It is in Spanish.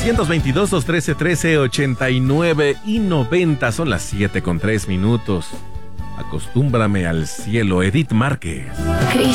222-213-1389 y 90. Son las 7:03. Acostúmbrame al cielo, Edith Márquez.